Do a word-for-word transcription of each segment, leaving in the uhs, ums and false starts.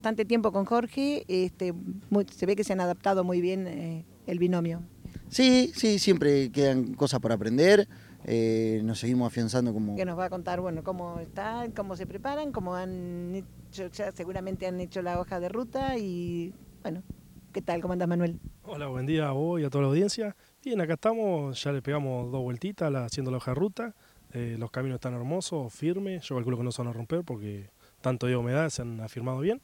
Bastante tiempo con Jorge, este, muy, se ve que se han adaptado muy bien eh, el binomio. Sí, sí, siempre quedan cosas por aprender, eh, nos seguimos afianzando como... Que nos va a contar, bueno, cómo están, cómo se preparan, cómo han hecho, ya seguramente han hecho la hoja de ruta y, bueno, ¿qué tal? ¿Cómo andas, Manuel? Hola, buen día a vos y a toda la audiencia. Bien, acá estamos, ya le pegamos dos vueltitas la, haciendo la hoja de ruta. Eh, los caminos están hermosos, firmes, yo calculo que no se van a romper porque tanto de humedad se han afirmado bien.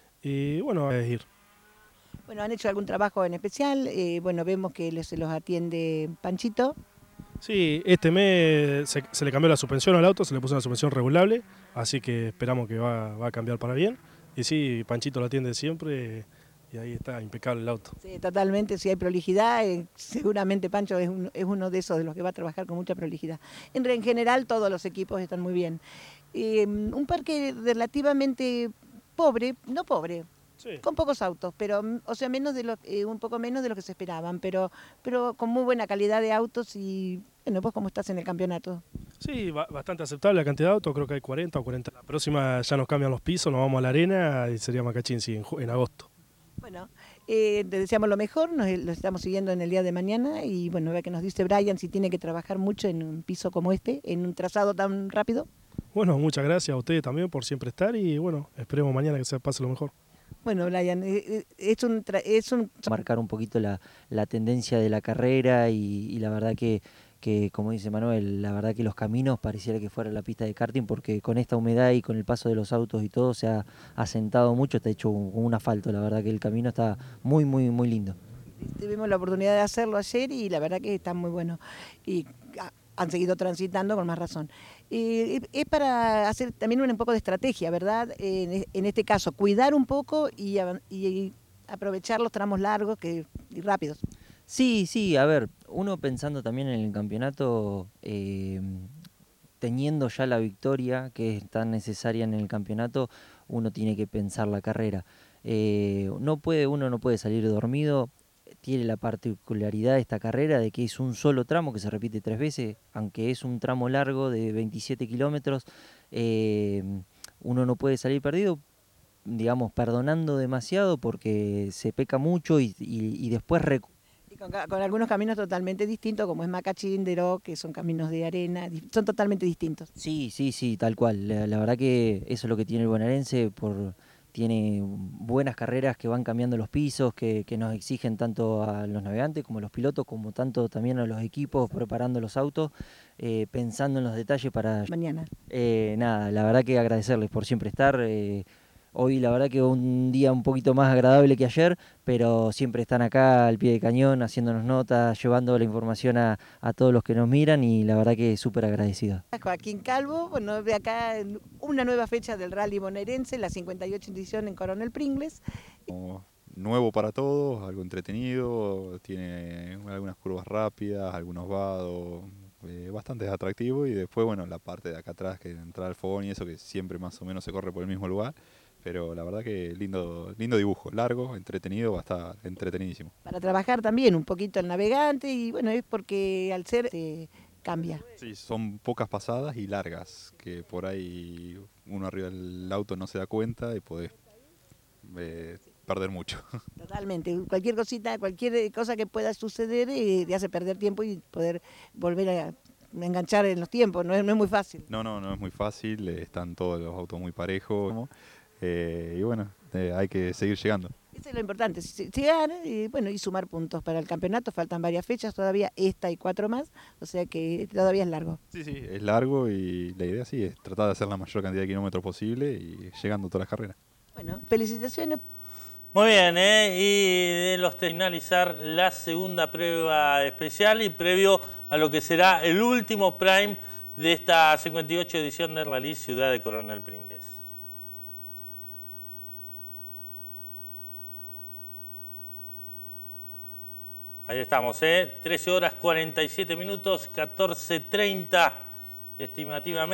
Y bueno, a ir. Bueno, ¿han hecho algún trabajo en especial? Eh, bueno, vemos que se los atiende Panchito. Sí, este mes se, se le cambió la suspensión al auto, se le puso una suspensión regulable, así que esperamos que va, va a cambiar para bien. Y sí, Panchito lo atiende siempre y ahí está, impecable el auto. Sí, totalmente, si hay prolijidad, eh, seguramente Pancho es, un, es uno de esos de los que va a trabajar con mucha prolijidad. En, en general todos los equipos están muy bien. Eh, un parque relativamente pobre, no pobre, Sí. con pocos autos, pero o sea menos de lo, eh, un poco menos de lo que se esperaban, pero, pero con muy buena calidad de autos y bueno, vos cómo estás en el campeonato. Sí, bastante aceptable la cantidad de autos, creo que hay cuarenta o cuarenta. La próxima ya nos cambian los pisos, nos vamos a la arena y sería Macachín, sí, en, en agosto. Bueno, eh, te deseamos lo mejor, nos lo estamos siguiendo en el día de mañana y bueno, vea que nos dice Brian si tiene que trabajar mucho en un piso como este, en un trazado tan rápido. Bueno, muchas gracias a ustedes también por siempre estar y bueno, esperemos mañana que se pase lo mejor. Bueno, Brian, es un, es un... marcar un poquito la, la tendencia de la carrera y, y la verdad que, que, como dice Manuel, la verdad que los caminos pareciera que fuera la pista de karting porque con esta humedad y con el paso de los autos y todo se ha asentado mucho, está hecho un, un asfalto, la verdad que el camino está muy, muy, muy lindo. Tuvimos la oportunidad de hacerlo ayer y la verdad que está muy bueno. Y han seguido transitando con más razón. Eh, es para hacer también un poco de estrategia, ¿verdad? En, en este caso, cuidar un poco y, y aprovechar los tramos largos que, y rápidos. Sí, sí, a ver, uno pensando también en el campeonato, eh, teniendo ya la victoria que es tan necesaria en el campeonato, uno tiene que pensar la carrera. Eh, no puede, uno no puede salir dormido. Tiene la particularidad de esta carrera de que es un solo tramo que se repite tres veces, aunque es un tramo largo de veintisiete kilómetros, eh, uno no puede salir perdido, digamos, perdonando demasiado porque se peca mucho y, y, y después recupera. Y con, con algunos caminos totalmente distintos, como es Macachín, Deró, que son caminos de arena, son totalmente distintos. Sí, sí, sí, tal cual. La, la verdad que eso es lo que tiene el bonaerense, por, tiene buenas carreras que van cambiando los pisos, que, que nos exigen tanto a los navegantes como a los pilotos, como tanto también a los equipos preparando los autos, eh, pensando en los detalles para... Mañana. Eh, nada, la verdad que agradecerles por siempre estar. Eh, Hoy la verdad que un día un poquito más agradable que ayer, pero siempre están acá al pie de cañón, haciéndonos notas, llevando la información a, a todos los que nos miran y la verdad que súper agradecido. Joaquín Calvo, bueno, ve acá una nueva fecha del Rally Bonaerense, la cincuenta y ocho edición en Coronel Pringles. Nuevo para todos, algo entretenido, tiene algunas curvas rápidas, algunos vados, eh, bastante atractivo y después, bueno, la parte de acá atrás que entra al fogón y eso que siempre más o menos se corre por el mismo lugar. Pero la verdad que lindo, lindo dibujo, largo, entretenido, va a estar entretenidísimo. Para trabajar también un poquito el navegante y bueno, es porque al ser eh, cambia. Sí, son pocas pasadas y largas, que por ahí uno arriba del auto no se da cuenta y podés eh, perder mucho. Totalmente, cualquier cosita, cualquier cosa que pueda suceder eh, te hace perder tiempo y poder volver a enganchar en los tiempos, no es, no es muy fácil. No, no, no es muy fácil, eh, están todos los autos muy parejos. ¿no? Eh, y bueno, eh, hay que seguir llegando. Eso es lo importante, llegar y, bueno, y sumar puntos para el campeonato. Faltan varias fechas todavía, esta y cuatro más, o sea que todavía es largo. Sí, sí, es largo y la idea sí es tratar de hacer la mayor cantidad de kilómetros posible y llegando a todas las carreras. Bueno, felicitaciones. Muy bien, ¿eh? Y de los finalizar la segunda prueba especial y previo a lo que será el último prime de esta cincuenta y ocho edición de Rally Ciudad de Coronel Pringles. Ahí estamos, ¿eh? trece horas cuarenta y siete minutos, catorce treinta estimativamente.